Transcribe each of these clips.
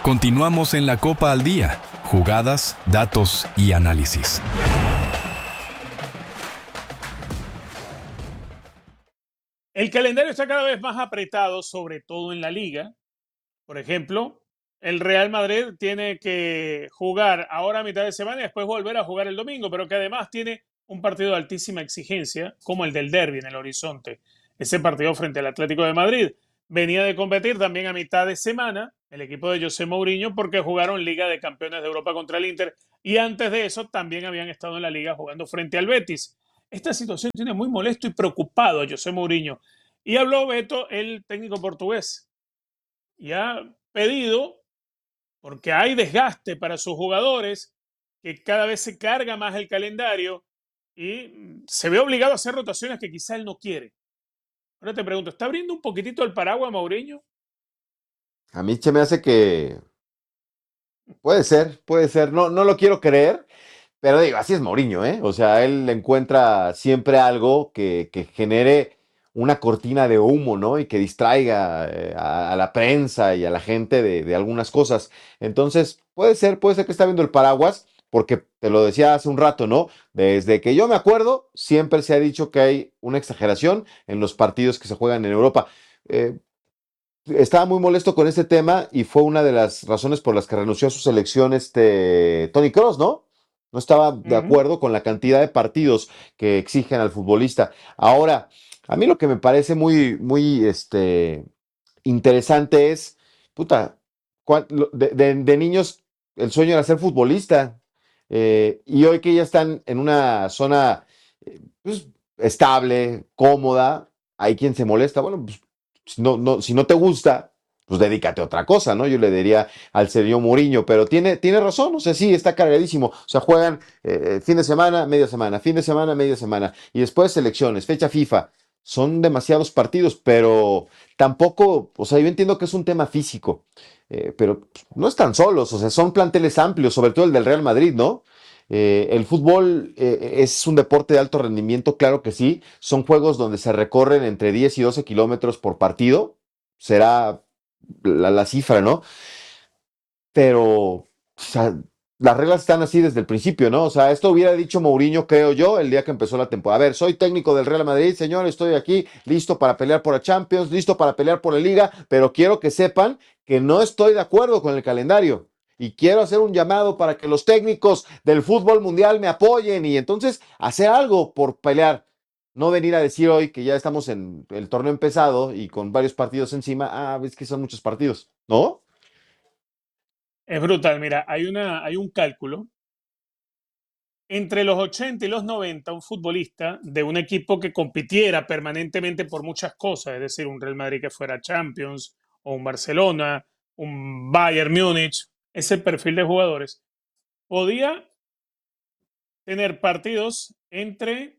Continuamos en la Copa al Día. Jugadas, datos y análisis. El calendario está cada vez más apretado, sobre todo en la Liga. Por ejemplo, el Real Madrid tiene que jugar ahora a mitad de semana y después volver a jugar el domingo, pero que además tiene un partido de altísima exigencia, como el del Derbi en el horizonte. Ese partido frente al Atlético de Madrid. Venía de competir también a mitad de semana el equipo de José Mourinho porque jugaron Liga de Campeones de Europa contra el Inter y antes de eso también habían estado en la Liga jugando frente al Betis. Esta situación tiene muy molesto y preocupado a José Mourinho. Y habló Beto, el técnico portugués, y ha pedido, porque hay desgaste para sus jugadores, que cada vez se carga más el calendario y se ve obligado a hacer rotaciones que quizá él no quiere. Ahora te pregunto, ¿está abriendo un poquitito el paraguas Mourinho? A mí se me hace que puede ser, no lo quiero creer, pero digo, así es Mourinho, ¿eh? O sea, él encuentra siempre algo que genere una cortina de humo, ¿no? Y que distraiga a la prensa y a la gente de algunas cosas. Entonces, puede ser que está viendo el paraguas, porque te lo decía hace un rato, ¿no? Desde que yo me acuerdo, siempre se ha dicho que hay una exageración en los partidos que se juegan en Europa. Eh, Estaba muy molesto con este tema y fue una de las razones por las que renunció a su selección Tony Cross, ¿no? No estaba de acuerdo con la cantidad de partidos que exigen al futbolista. Ahora, a mí lo que me parece muy interesante es, puta, de niños el sueño era ser futbolista. Y hoy que ya están en una zona pues, estable, cómoda, hay quien se molesta. Bueno, pues si no te gusta, pues dedícate a otra cosa, ¿no? Yo le diría al señor Mourinho, pero tiene razón, o sea, sí, está cargadísimo. O sea, juegan fin de semana, media semana, fin de semana, media semana, y después selecciones, fecha FIFA. Son demasiados partidos, pero tampoco, o sea, yo entiendo que es un tema físico, pero pues, no están solos, o sea, son planteles amplios, sobre todo el del Real Madrid, ¿no? El fútbol es un deporte de alto rendimiento, claro que sí. Son juegos donde se recorren entre 10 y 12 kilómetros por partido. Será la cifra, ¿no? Pero o sea, las reglas están así desde el principio, ¿no? O sea, esto hubiera dicho Mourinho, creo yo, el día que empezó la temporada. A ver, soy técnico del Real Madrid, señor, estoy aquí listo para pelear por la Champions, listo para pelear por la Liga, pero quiero que sepan que no estoy de acuerdo con el calendario. Y quiero hacer un llamado para que los técnicos del fútbol mundial me apoyen y entonces hacer algo por pelear. No venir a decir hoy que ya estamos en el torneo empezado y con varios partidos encima. Ah, ves que son muchos partidos, ¿no? Es brutal, mira, hay un cálculo. Entre los 80 y los 90, un futbolista de un equipo que compitiera permanentemente por muchas cosas, es decir, un Real Madrid que fuera Champions, o un Barcelona, un Bayern Múnich, ese perfil de jugadores, podía tener partidos entre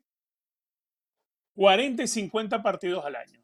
40 y 50 partidos al año.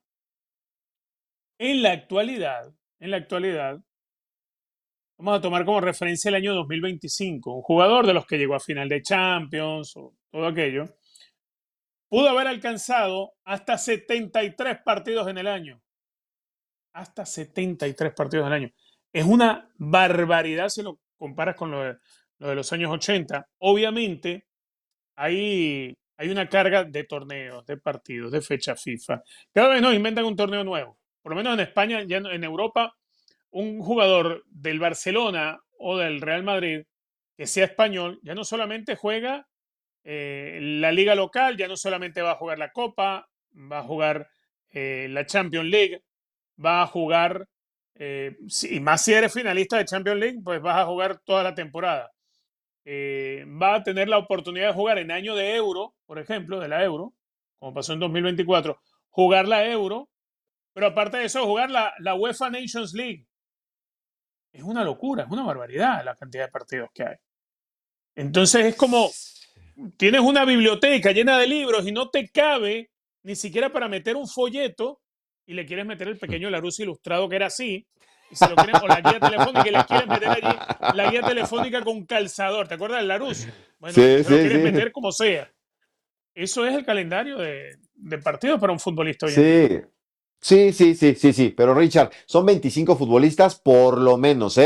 En la actualidad, vamos a tomar como referencia el año 2025, un jugador de los que llegó a final de Champions o todo aquello, pudo haber alcanzado hasta 73 partidos en el año. Hasta 73 partidos en el año. Es una barbaridad si lo comparas con lo de los años 80. Obviamente, hay una carga de torneos, de partidos, de fecha FIFA. Cada vez nos inventan un torneo nuevo. Por lo menos en España, ya en Europa, un jugador del Barcelona o del Real Madrid que sea español, ya no solamente juega la liga local, ya no solamente va a jugar la Copa, va a jugar la Champions League, va a jugar, y más si eres finalista de Champions League, pues vas a jugar toda la temporada. Va a tener la oportunidad de jugar en año de Euro, por ejemplo, de la Euro, como pasó en 2024, jugar la Euro, pero aparte de eso, jugar la UEFA Nations League. Es una locura, es una barbaridad la cantidad de partidos que hay. Entonces es como, tienes una biblioteca llena de libros y no te cabe ni siquiera para meter un folleto y le quieres meter el pequeño Larousse ilustrado que era así, y se lo quieren, o la guía telefónica y le quieres meter allí la guía telefónica con calzador. ¿Te acuerdas del Larousse? Bueno, Sí, se lo sí, quieres sí. meter como sea. Eso es el calendario de partidos para un futbolista hoy en día. Sí, sí, pero Richard, son 25 futbolistas por lo menos, ¿eh?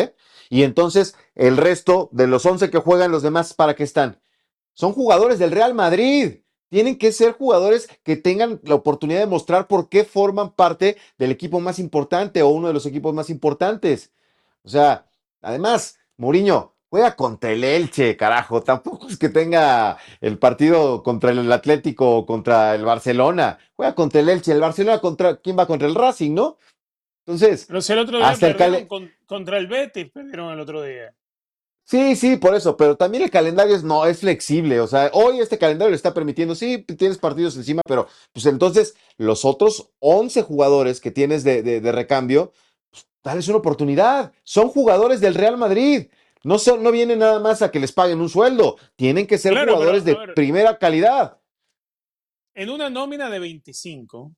Y entonces el resto de los 11 que juegan, los demás, ¿para qué están? Son jugadores del Real Madrid. Tienen que ser jugadores que tengan la oportunidad de mostrar por qué forman parte del equipo más importante o uno de los equipos más importantes. O sea, además, Mourinho juega contra el Elche, carajo. Tampoco es que tenga el partido contra el Atlético o contra el Barcelona. Juega contra el Elche. El Barcelona contra, ¿quién va contra el Racing, no? Entonces, Pero si el otro día hasta el perdieron contra el Betis, perdieron el otro día. Sí, sí, por eso, pero también el calendario no es flexible, o sea, hoy este calendario le está permitiendo, sí, tienes partidos encima, pero pues entonces los otros 11 jugadores que tienes de recambio, pues, dales una oportunidad, son jugadores del Real Madrid, no vienen nada más a que les paguen un sueldo, tienen que ser Claro, pero jugadores a de ver, primera calidad. en una nómina de 25,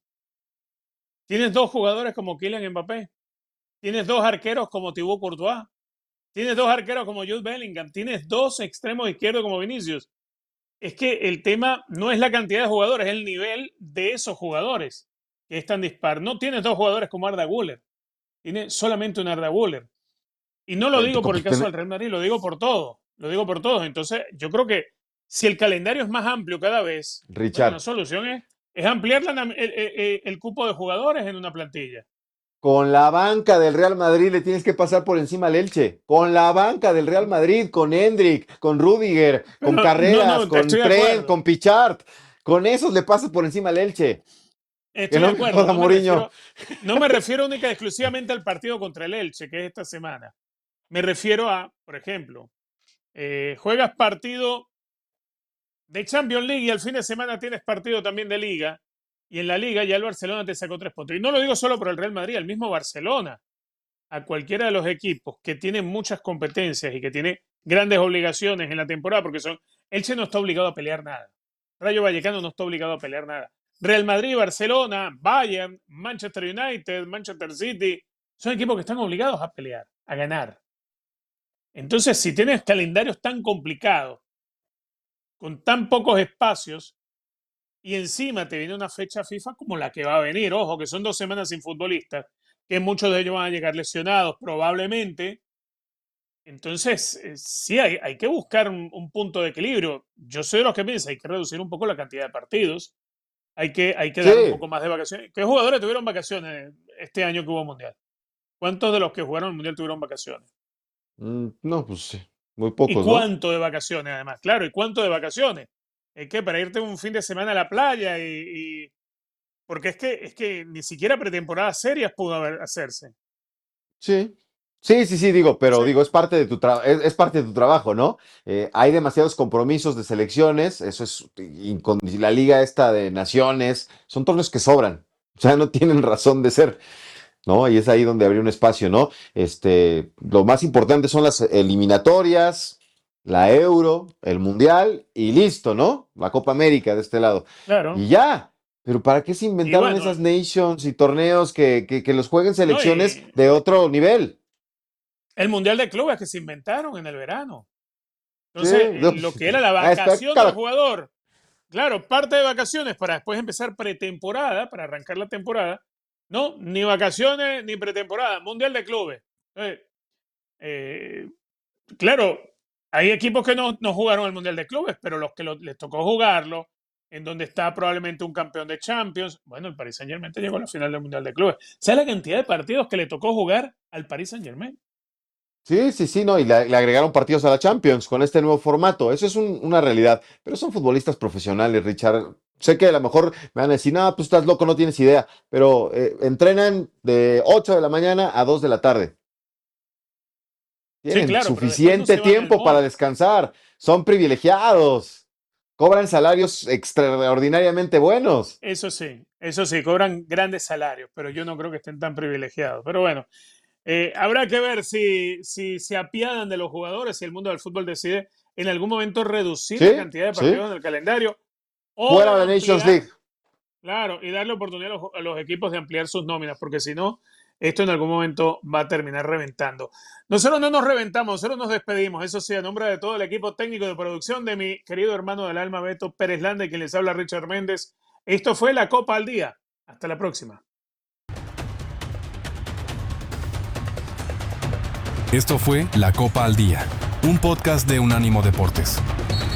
tienes dos jugadores como Kylian Mbappé, tienes dos arqueros como Thibaut Courtois, tienes dos arqueros como Jude Bellingham, tienes dos extremos izquierdos como Vinicius. Es que el tema no es la cantidad de jugadores, es el nivel de esos jugadores que es tan dispar. No tienes dos jugadores como Arda Güler, tienes solamente un Arda Güler. Y no lo digo por el caso del Real Madrid, lo digo por todo, lo digo por todos. Entonces, yo creo que si el calendario es más amplio cada vez, bueno, la Richard, solución es ampliar el cupo de jugadores en una plantilla. con la banca del Real Madrid le tienes que pasar por encima al Elche. Con la banca del Real Madrid, con Hendrick, con Rudiger, con Pero no, Carreras, no, con estoy de Trent, acuerdo. con Pichard. Con esos le pasas por encima al Elche. Que Estoy de no me acuerdo. joda Mourinho. No me refiero única y exclusivamente al partido contra el Elche, que es esta semana. Me refiero a, por ejemplo, juegas partido de Champions League y al fin de semana tienes partido también de Liga. Y en la Liga ya el Barcelona te sacó 3 puntos. Y no lo digo solo por el Real Madrid, el mismo Barcelona. A cualquiera de los equipos que tienen muchas competencias y que tiene grandes obligaciones en la temporada, porque Elche no está obligado a pelear nada. Rayo Vallecano no está obligado a pelear nada. Real Madrid, Barcelona, Bayern, Manchester United, Manchester City, son equipos que están obligados a pelear, a ganar. Entonces, si tienes calendarios tan complicados, con tan pocos espacios, y encima te viene una fecha FIFA como la que va a venir, ojo, que son 2 semanas sin futbolistas, que muchos de ellos van a llegar lesionados probablemente. Entonces, sí, hay que buscar un punto de equilibrio. Yo soy de los que piensan, hay que reducir un poco la cantidad de partidos, hay que dar un Sí. poco más de vacaciones. ¿Qué jugadores tuvieron vacaciones este año que hubo Mundial? ¿Cuántos de los que jugaron el Mundial tuvieron vacaciones? No, pues sí, muy ¿Y pocos, ¿no? cuánto de vacaciones, además? Claro, ¿y cuánto de vacaciones? Es que para irte un fin de semana a la playa porque es que ni siquiera pretemporadas serias pudo hacerse. Sí. Sí, sí, sí, digo, pero Entonces, digo, es parte de es parte de tu trabajo, ¿no? Hay demasiados compromisos de selecciones, eso es, y con la liga esta de naciones, son torneos que sobran, o sea, no tienen razón de ser. ¿No? Y es ahí donde habría un espacio, ¿no? Lo más importante son las eliminatorias, la Euro, el Mundial y listo, ¿no? La Copa América de este lado. claro. Y ya. Pero ¿para qué se Y inventaron bueno, esas nations y torneos que los jueguen no, selecciones y de otro nivel? el Mundial de Clubes que se inventaron en el verano. Sí, Entonces, no, lo pues, que era la espera, vacación del jugador, claro, parte de vacaciones para después empezar pretemporada, para arrancar la temporada. No, ni vacaciones ni pretemporada, Mundial de Clubes. Entonces, eh, claro, hay equipos que no jugaron el Mundial de Clubes, pero los que les tocó jugarlo, en donde está probablemente un campeón de Champions, bueno, el Paris Saint-Germain llegó a la final del Mundial de Clubes. ¿Sabes la cantidad de partidos que le tocó jugar al Paris Saint-Germain? sí, sí, sí, no, y le agregaron partidos a la Champions con este nuevo formato. Eso es una realidad. Pero son futbolistas profesionales, Richard. Sé que a lo mejor me van a decir, no, pues estás loco, no tienes idea. Pero entrenan de 8 de la mañana a 2 de la tarde. Sí, Tienen claro, pero después no suficiente se van al tiempo para mall. descansar. Son privilegiados. Cobran salarios extraordinariamente buenos. Eso sí, cobran grandes salarios, pero yo no creo que estén tan privilegiados. Pero bueno, habrá que ver si se apiadan de los jugadores, si el mundo del fútbol decide en algún momento reducir la ¿Sí? cantidad de ¿Sí? partidos en el calendario Fuera o de la Nations ampliar, League. claro, y darle oportunidad a los equipos de ampliar sus nóminas, porque si no, esto en algún momento va a terminar reventando. Nosotros no nos reventamos, nosotros nos despedimos. Eso sí, a nombre de todo el equipo técnico de producción, de mi querido hermano del alma, Beto Pérez Landa, quien les habla, Richard Méndez. Esto fue la Copa al Día. Hasta la próxima. Esto fue La Copa al Día, un podcast de Unánimo Deportes.